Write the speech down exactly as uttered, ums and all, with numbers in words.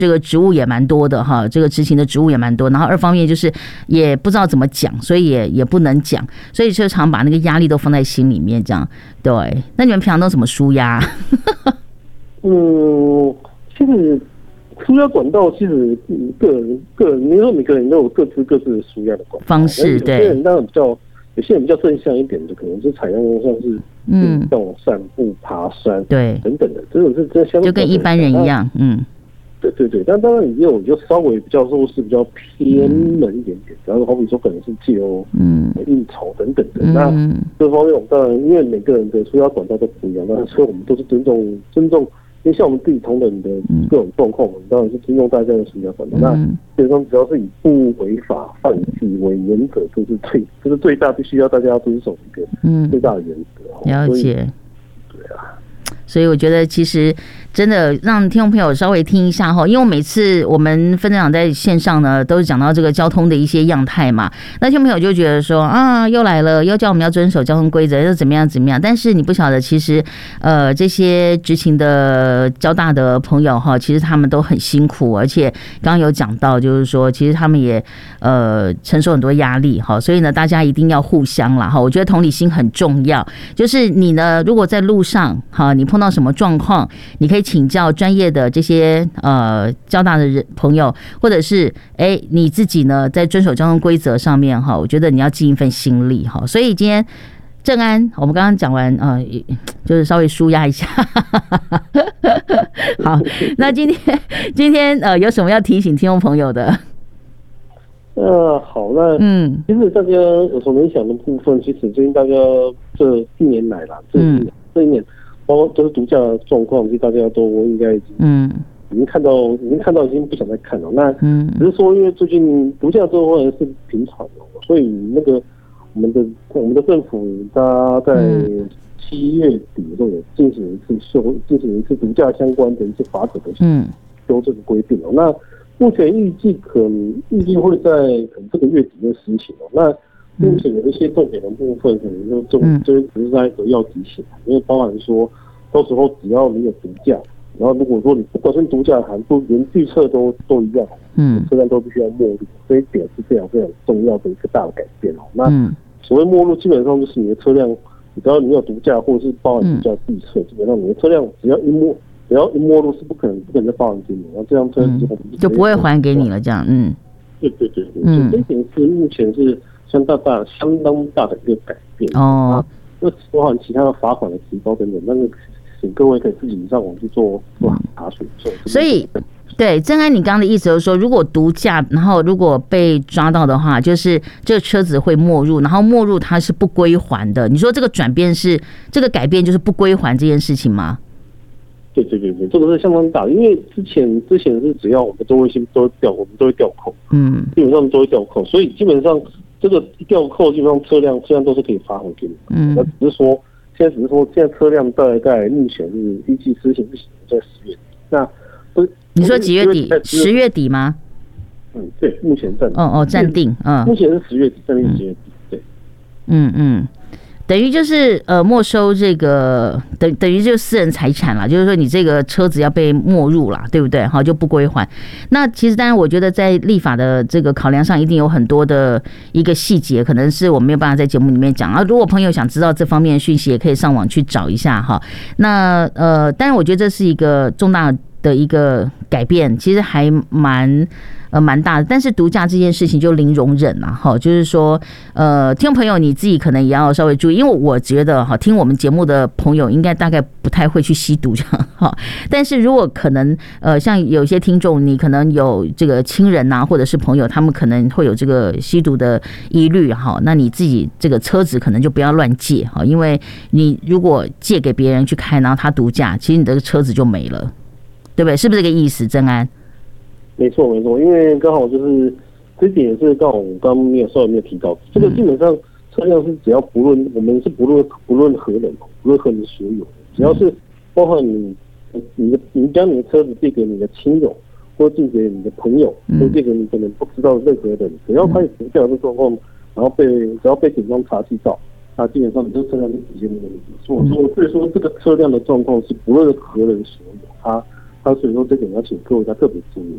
这个职务也蛮多的哈，这个执勤的职务也蛮多，然后二方面就是也不知道怎么讲，所以也也不能讲，所以就常把那个压力都放在心里面，这样对。那你们平常都怎么抒压？ 嗯，其实抒压管道其实个人个人，你说每个人都有各自各自的抒压的管道方式，对。 有些人当然比较，有些人比较正向一点的，可能是采用像是运动、散步、爬山，对等等的，这种是真相， 就跟一般人一样，嗯。 对对对，但当然也有就稍微比较说是比较偏门一点点，然后好比说可能是借由嗯应酬等等的，嗯、那这方面我们当然因为每个人的抒压管道都不一样，那所以我们都是尊重尊重，因为像我们自己同仁的各种状况，我们当然是尊重大家的抒压管道。嗯、那基本上只要是以不违法犯纪为原则，就是最就是最大必须要大家要遵守一个嗯最大的原则。 了解。 对啊。 所以我觉得其实真的让听众朋友稍微听一下哈，因为每次我们分长在线上呢，都是讲到这个交通的一些样态嘛，那听众朋友就觉得说啊，又来了，又叫我们要遵守交通规则，又怎么样怎么样，但是你不晓得，其实呃这些执勤的交大的朋友哈，其实他们都很辛苦，而且刚刚有讲到，就是说其实他们也呃承受很多压力哈，所以呢，大家一定要互相啦哈，我觉得同理心很重要，就是你呢，如果在路上哈，你碰到什么状况，你可以请教专业的这些呃交大的人朋友，或者是哎你自己呢在遵守交通规则上面哈，我觉得你要尽一份心力哈。所以今天正安，我们刚刚讲完呃，就是稍微抒压一下。好，那今天今天呃有什么要提醒听众朋友的？ 呃，好，那嗯，其实大家有所联想的部分，其实最近大家这一年来啦，这一年、嗯、这一年。包括都是毒驾的状况，其实大家都应该已经嗯已经看到，已经看到，已经不想再看了。那嗯，只是说因为最近毒驾状况是频传的，所以那个我们的我们的政府，它在七月底都有进行一次修，进行一次毒驾相关的一些法则的嗯修正规定哦。那目前预计可能预计会在可能这个月底会实行哦。那目前有一些重点的部分，可能就重，这只是在一个要提醒，因为包含说，到时候只要你有毒驾，然后如果说你不管是毒驾还不连拒测都都一样，嗯，车辆都必须要没入，这一点是非常非常重要的一个大的改变哦。那所谓没入，基本上就是你的车辆，只要你有毒驾或者是包含毒驾拒测，基本上你的车辆只要一没，只要一没入是不可能不可能再包含给你，然后这辆车之后就不会还给你了，这样，嗯， 对对对，嗯，这一点是目前是。相当大、相当大的一个改变哦，那包含其他的罚款的提高等等，但是请各位可以自己上网去做做查询。 所以，对正安，你刚刚的意思就是说，如果毒驾，然后如果被抓到的话，就是这个车子会没入，然后没入它是不归还的。你说这个转变是这个改变就是不归还这件事情吗？ 对对对对，这个是相当大的，因为之前之前是只要我们都会先都会调，我们都会调扣，嗯，基本上都会调扣，所以基本上。这个吊扣基本上车辆虽然都是可以发回给你，嗯，那只是说现在只是说现在车辆大概目前是预计施行在十月底，那不是你说几月底？十月底吗？ 嗯，对，目前暂哦哦暂定，嗯， 目前是十月底，暂定十月底，对， 嗯嗯。等于就是呃没收这个等等于就是私人财产啦，就是说你这个车子要被没入啦，对不对？好，就不归还。那其实当然，我觉得在立法的这个考量上，一定有很多的一个细节，可能是我没有办法在节目里面讲啊。如果朋友想知道这方面的讯息，也可以上网去找一下哈。那呃，当然我觉得这是一个重大的一个改变，其实还蛮。呃，蛮大的，但是毒驾这件事情就零容忍啦，哈，就是说，呃，听众朋友你自己可能也要稍微注意，因为我觉得哈，听我们节目的朋友应该大概不太会去吸毒这样哈，但是如果可能，呃，像有些听众你可能有这个亲人呐、啊，或者是朋友，他们可能会有这个吸毒的疑虑哈，那你自己这个车子可能就不要乱借哈，因为你如果借给别人去开，然后他毒驾，其实你这个车子就没了，对不对？是不是这个意思？正安？ 没错没错，因为刚好就是这点也是刚好我刚刚没有稍微没有提到，这个基本上车辆是只要不论我们是不论不论何人，不论何人所有的，只要是包括你你的你将你的车子借给你的亲友，或借给你的朋友，或借给你可能不知道任何人，只要开始毒驾的状况，然后被只要被警方查缉到，那基本上你这车辆就直接没有问题。所以说，所以说这个车辆的状况是不论何人所有，它他所以说这点要请各位要特别注意。